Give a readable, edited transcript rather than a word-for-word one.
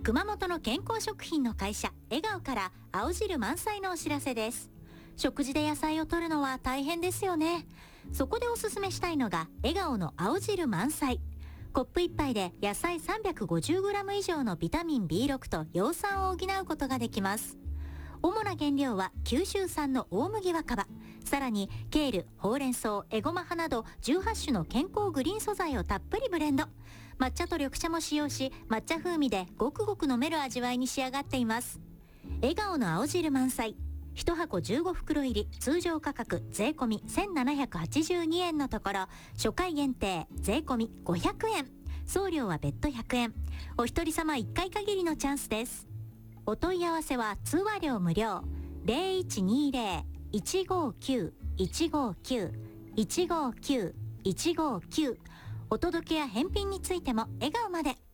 熊本の健康食品の会社笑顔から青汁満載のお知らせです。食事で野菜を摂るのは大変ですよね。そこでおすすめしたいのが笑顔の青汁満載。コップ1杯で野菜 350g 以上のビタミン B6 と葉酸を補うことができます。主な原料は九州産の大麦若葉、さらにケール、ほうれん草、エゴマ葉など18種の健康グリーン素材をたっぷりブレンド。抹茶と緑茶も使用し、抹茶風味でごくごく飲める味わいに仕上がっています。笑顔の青汁満載、1箱15袋入り、通常価格税込み1782円のところ、初回限定税込み500円、送料は別途100円、お一人様1回限りのチャンスです。お問い合わせは通話料無料、0120-159-159-159-159。お届けや返品についても笑顔まで。